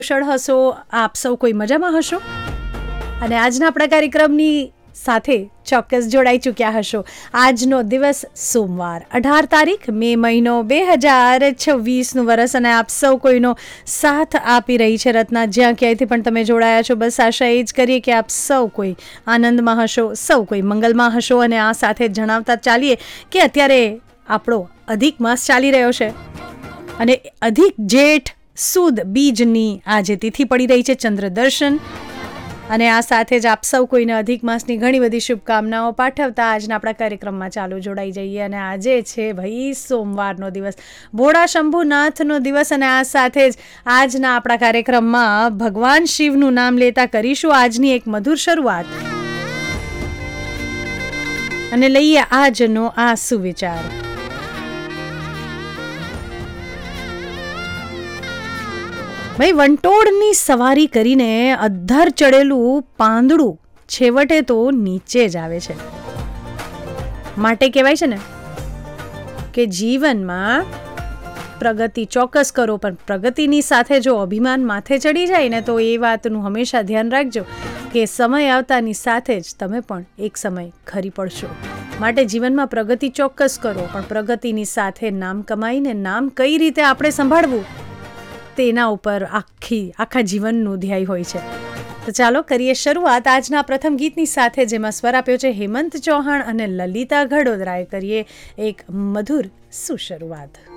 કુશળ હશો, આપ સૌ કોઈ મજામાં હશો અને આજના આપણા કાર્યક્રમની સાથે ચોક્કસ જોડાઈ ચૂક્યા હશો. આજનો દિવસ સોમવાર 18 તારીખ મે મહિનો 2026નું વર્ષ અને આપ સૌ કોઈનો સાથ આપી રહી છે રત્ના. જ્યાં ક્યાંયથી પણ તમે જોડાયા છો, બસ આશા એ જ કરીએ કે આપ સૌ કોઈ આનંદમાં હશો, સૌ કોઈ મંગલમાં હશો. અને આ સાથે જણાવતા ચાલીએ કે અત્યારે આપણો અધિક માસ ચાલી રહ્યો છે અને અધિક જેઠ સુદ બીજની આજે તિથિ પડી રહી છે, ચંદ્ર દર્શન. અને આ સાથે જ આપ સૌ કોઈને અધિક માસની ઘણી બધી શુભકામનાઓ પાઠવતા આજના આપણા કાર્યક્રમમાં ચાલુ જોડાઈ જઈએ. અને આજે છે ભાઈ સોમવારનો દિવસ, ભોળા શંભુનાથનો દિવસ. અને આ સાથે જ આજના આપણા કાર્યક્રમમાં ભગવાન શિવનું નામ લેતા કરીશું આજની એક મધુર શરૂઆત. અને લઈએ આજનો આ સુવિચાર. ભાઈ, વંટોળની સવારી કરીને અધ્ધર ચડેલું પાંદડું છેવટે તો નીચે જ આવે છે. માટે કહેવાય છે ને કે જીવનમાં પ્રગતિ ચોક્કસ કરો, પણ પ્રગતિની સાથે જો અભિમાન માથે ચડી જાય ને તો એ વાતનું હંમેશા ધ્યાન રાખજો કે સમય આવતાની સાથે જ તમે પણ એક સમય ખરી પડશો. માટે જીવનમાં પ્રગતિ ચોક્કસ કરો, પણ પ્રગતિની સાથે નામ કમાઈને નામ કઈ રીતે આપણે સંભાળવું તેના ઉપર આખા જીવનનું ધ્યેય હોય છે. તો ચાલો કરીએ શરૂઆત આજના પ્રથમ ગીતની સાથે, જેમાં સ્વર આપ્યો છે હેમંત ચૌહાણ અને લલિતા ઘડોદરાએ. કરીએ એક મધુર સુશરૂઆત.